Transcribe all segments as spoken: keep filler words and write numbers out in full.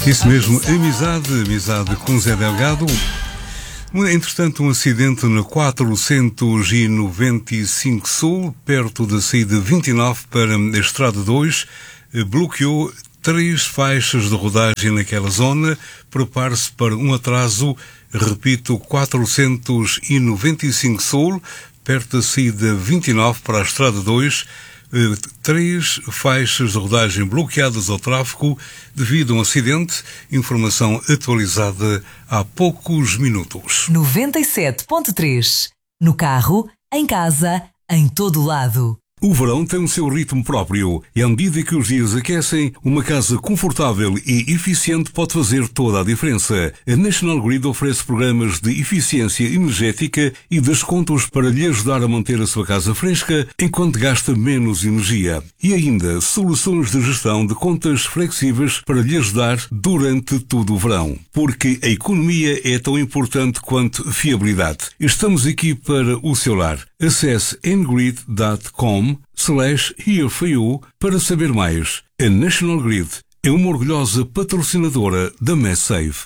Isso mesmo, amizade, amizade com Zé Delgado. Entretanto, um acidente na quatrocentos e noventa e cinco Sul, perto da saída vinte e nove para a Estrada dois, bloqueou três faixas de rodagem naquela zona. Prepare-se para um atraso, repito, quatrocentos e noventa e cinco Sul, perto da saída vinte e nove para a Estrada dois, três faixas de rodagem bloqueadas ao tráfego devido a um acidente. Informação atualizada há poucos minutos. noventa e sete ponto três. No carro, em casa, em todo lado. O verão tem o seu ritmo próprio e, à medida que os dias aquecem, uma casa confortável e eficiente pode fazer toda a diferença. A National Grid oferece programas de eficiência energética e descontos para lhe ajudar a manter a sua casa fresca enquanto gasta menos energia. E ainda, soluções de gestão de contas flexíveis para lhe ajudar durante todo o verão. Porque a economia é tão importante quanto fiabilidade. Estamos aqui para o seu lar. Acesse ngrid ponto com slash here for you para saber mais. A National Grid é uma orgulhosa patrocinadora da MassSave.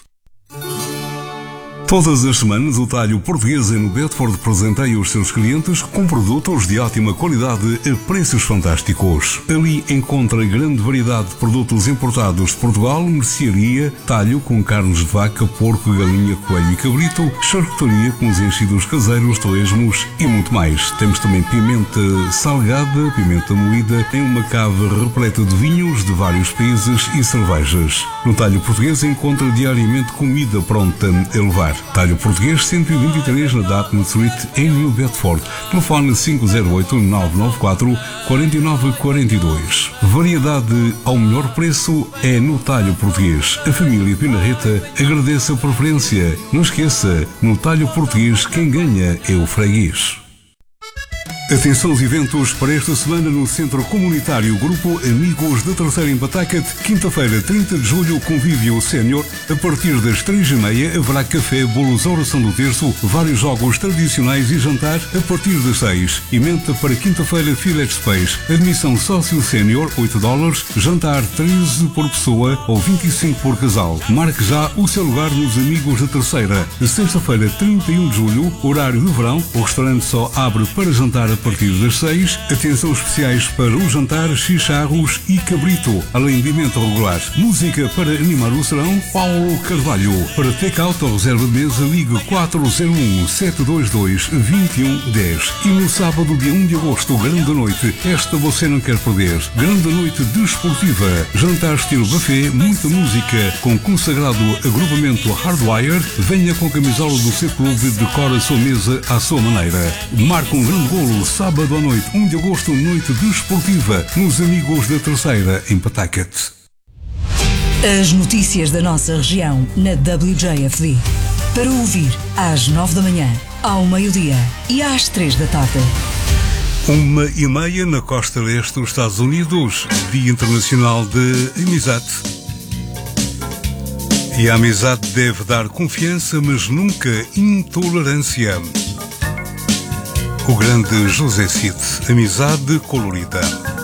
Todas as semanas, o Talho Português em Bedford presenteia os seus clientes com produtos de ótima qualidade a preços fantásticos. Ali encontra grande variedade de produtos importados de Portugal, mercearia, talho com carnes de vaca, porco, galinha, coelho e cabrito, charcutaria com os enchidos caseiros, torresmos e muito mais. Temos também pimenta salgada, pimenta moída, em uma cava repleta de vinhos de vários países e cervejas. No Talho Português encontra diariamente comida pronta a levar. Talho Português cento e vinte e três na Dartmouth Street em New Bedford. Telefone cinco zero oito, nove nove quatro, quatro nove quatro dois. Variedade ao melhor preço é no Talho Português. A família Pinarreta agradece a preferência. Não esqueça, no Talho Português quem ganha é o freguês. Atenção aos eventos para esta semana no Centro Comunitário Grupo Amigos da Terceira em Pawtucket. Quinta-feira, trinta de julho, convívio sénior. A partir das três e meia haverá café, bolos, oração do terço, vários jogos tradicionais e jantar a partir das seis. Emenda para quinta-feira, Filet Space. Admissão sócio sénior, oito dólares. Jantar, treze por pessoa ou vinte e cinco por casal. Marque já o seu lugar nos Amigos da Terceira. Sexta-feira, trinta e um de julho, horário de verão. O restaurante só abre para jantar a partir das seis. Atenção especiais para o jantar, chicharros e cabrito, além de alimento regular. Música para animar o serão, Paulo Carvalho. Para take-out ou reserva de mesa, ligue quatro zero um, sete dois dois, dois um um zero. E no sábado, dia um de agosto, grande noite, esta você não quer perder. Grande noite desportiva, jantar estilo buffet, muita música, com consagrado agrupamento Hardwire. Venha com a camisola do seu clube e decora a sua mesa à sua maneira. Marca um grande golo sábado à noite, um de agosto, noite desportiva, nos Amigos da Terceira, em Pawtucket. As notícias da nossa região na W J F D. Para ouvir às nove da manhã, ao meio-dia e às três da tarde. Uma e meia na costa leste dos Estados Unidos, Dia Internacional de Amizade. E a amizade deve dar confiança, mas nunca intolerância. O grande José Cid, amizade colorida.